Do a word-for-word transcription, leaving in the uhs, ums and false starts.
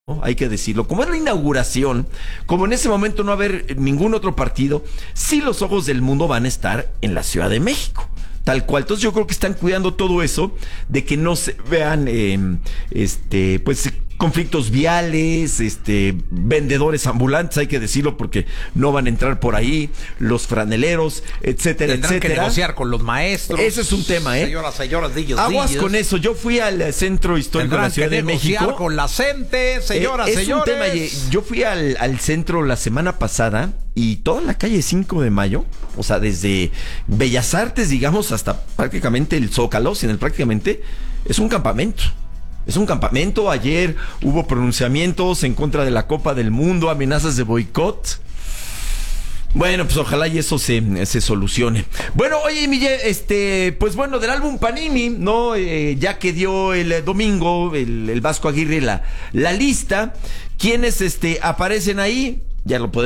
¿no? Hay que decirlo. Como es la inauguración, como en ese momento no va a haber ningún otro partido, sí los ojos del mundo van a estar en la Ciudad de México. Tal cual. Entonces yo creo que están cuidando todo eso, de que no se vean, eh, este, pues, conflictos viales, este, vendedores ambulantes, hay que decirlo, porque no van a entrar por ahí, los franeleros, etcétera, Tendrán etcétera. que negociar con los maestros. Ese es un tema, ¿eh? Señoras, señoras, dillos, Aguas dillos. con eso. Yo fui al Centro Histórico de la Ciudad de México. Con la gente, señoras, eh, es señores. un tema. Yo fui al, al centro la semana pasada y toda la calle cinco de mayo, o sea, desde Bellas Artes, digamos, hasta prácticamente el Zócalo, sin el prácticamente, es un campamento. Es un campamento. Ayer hubo pronunciamientos en contra de la Copa del Mundo, amenazas de boicot. Bueno, pues ojalá y eso se, se solucione. Bueno, oye, Miguel, este, pues bueno, del álbum Panini, ¿no? Eh, ya que dio el eh, domingo el, el Vasco Aguirre la, la lista, ¿quiénes este, aparecen ahí? Ya lo podemos